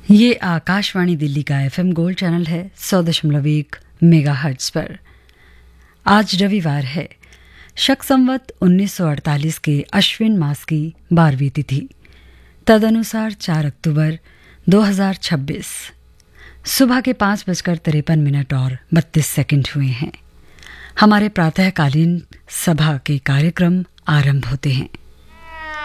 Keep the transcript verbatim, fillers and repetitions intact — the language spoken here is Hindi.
ये आकाशवाणी दिल्ली का एफएम गोल्ड चैनल है सौ दशमलव एक मेगा हर्ट्ज पर। आज रविवार है, शक संवत उन्नीस सौ अड़तालीस के अश्विन मास की बारहवीं तिथि, तदनुसार चार अक्टूबर दो हजार छब्बीस। सुबह के पाँच बजकर तिरपन मिनट और बत्तीस सेकंड हुए हैं। हमारे प्रातःकालीन सभा के कार्यक्रम आरंभ होते हैं।